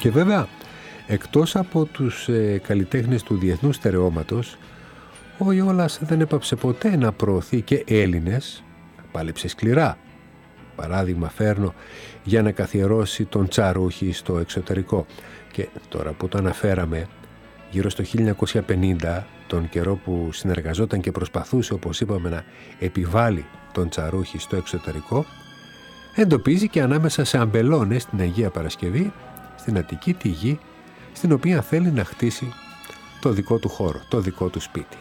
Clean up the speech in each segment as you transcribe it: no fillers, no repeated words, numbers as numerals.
Και βέβαια, εκτός από τους καλλιτέχνες του διεθνούς στερεώματος, ο Ιόλας δεν έπαψε ποτέ να προωθεί και Έλληνες, πάλεψε σκληρά. Παράδειγμα φέρνω για να καθιερώσει τον Τσαρούχη στο εξωτερικό. Και τώρα που το αναφέραμε, γύρω στο 1950, τον καιρό που συνεργαζόταν και προσπαθούσε, όπως είπαμε, να επιβάλλει τον Τσαρούχη στο εξωτερικό, εντοπίζει και ανάμεσα σε αμπελώνες στην Αγία Παρασκευή, στην Αττική, τη γη στην οποία θέλει να χτίσει το δικό του χώρο, το δικό του σπίτι.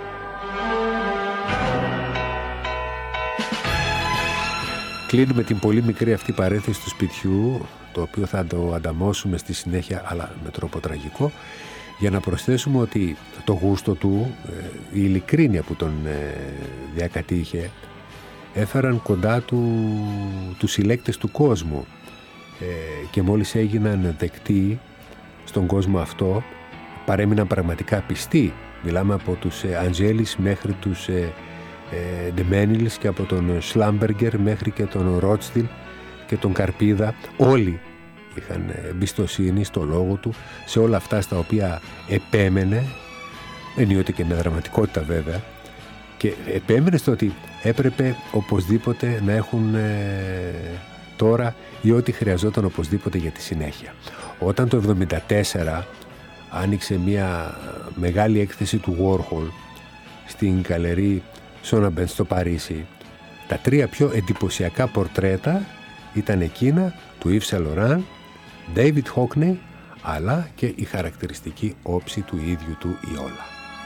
Κλείνουμε την πολύ μικρή αυτή παρένθεση του σπιτιού, το οποίο θα το ανταμώσουμε στη συνέχεια, αλλά με τρόπο τραγικό, για να προσθέσουμε ότι το γούστο του, η ειλικρίνεια που τον διακατήχε, έφεραν κοντά του τους συλλέκτες του κόσμου και μόλις έγιναν δεκτοί στον κόσμο αυτό, παρέμειναν πραγματικά πιστοί. Μιλάμε από τους Αντζέλης μέχρι τους Ντεμένιλς και από τον Σλάμπεργκερ μέχρι και τον Ρότστιλ και τον Καρπίδα. Όλοι είχαν εμπιστοσύνη στο λόγο του, σε όλα αυτά στα οποία επέμενε, ενίοτε και με δραματικότητα βέβαια, και επέμενε στο ότι έπρεπε οπωσδήποτε να έχουν τώρα ή ό,τι χρειαζόταν οπωσδήποτε για τη συνέχεια. Όταν το 1974 άνοιξε μια μεγάλη έκθεση του Warhol στην Γκαλερί Σόναμπεν στο Παρίσι, τα τρία πιο εντυπωσιακά πορτρέτα ήταν εκείνα του Yves Saint Laurent, David Hockney, αλλά και η χαρακτηριστική όψη του ίδιου του Ιόλα.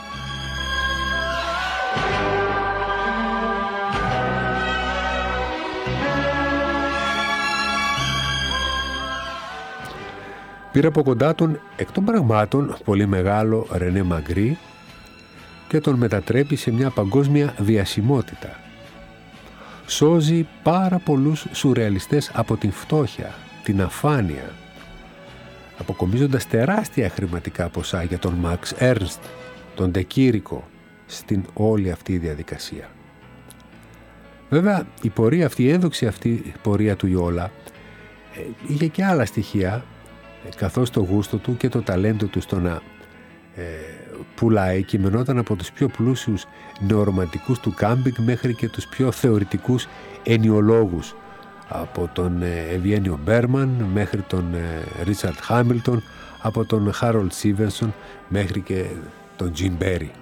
Πήρε από κοντά τον, εκ των πραγμάτων, πολύ μεγάλο Ρενέ Μαγκρί και τον μετατρέπει σε μια παγκόσμια διασημότητα. Σώζει πάρα πολλούς σουρεαλιστές από την φτώχεια, την αφάνεια, αποκομίζοντας τεράστια χρηματικά ποσά για τον Μαξ Έρνστ, τον Ντεκίρικο, στην όλη αυτή η διαδικασία. Βέβαια, η πορεία αυτή, η ένδοξη αυτή η πορεία του Ιόλα είχε και άλλα στοιχεία, καθώς το γούστο του και το ταλέντο του στο να πουλάει κειμενόταν από τους πιο πλούσιους νεορομαντικούς του κάμπινγκ μέχρι και τους πιο θεωρητικούς ενιολόγους, από τον Ευγένιο Μπέρμαν μέχρι τον Ρίτσαρντ Χάμιλτον, από τον Χάρολντ Σίβενσον μέχρι και τον Τζιν Μπέρι.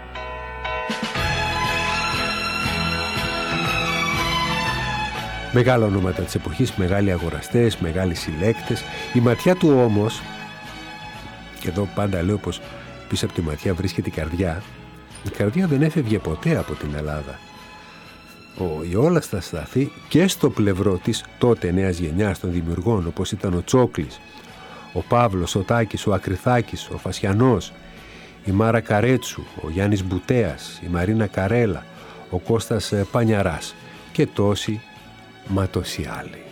Μεγάλα ονόματα της εποχής, μεγάλοι αγοραστές, μεγάλοι συλλέκτες. Η ματιά του όμως, και εδώ πάντα λέω πως πίσω από τη ματιά βρίσκεται η καρδιά, η καρδιά δεν έφευγε ποτέ από την Ελλάδα. Ο Ιόλας θα σταθεί και στο πλευρό της τότε νέας γενιάς των δημιουργών, όπως ήταν ο Τσόκλης, ο Παύλος, ο Τάκης, ο Ακριθάκης, ο Φασιανός, η Μάρα Καρέτσου, ο Γιάννης Μπουτέας, η Μαρίνα Καρέλα, ο Κώστας Πανιαράς και τόσοι μα τόσοι άλλοι.